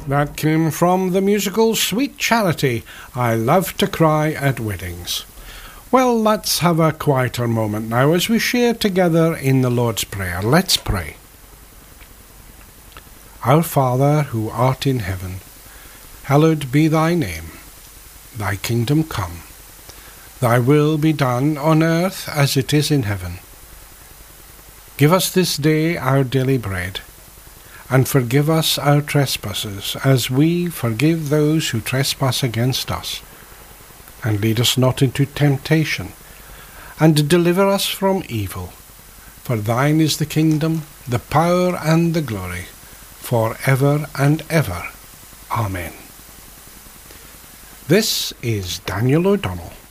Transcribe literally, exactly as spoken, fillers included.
That came from the musical Sweet Charity, I Love to Cry at Weddings. Well, let's have a quieter moment now as we share together in the Lord's Prayer. Let's pray. Our Father, who art in heaven, hallowed be thy name. Thy kingdom come. Thy will be done on earth as it is in heaven. Give us this day our daily bread, and forgive us our trespasses, as we forgive those who trespass against us. And lead us not into temptation, and deliver us from evil. For thine is the kingdom, the power, and the glory, for ever and ever. Amen. This is Daniel O'Donnell.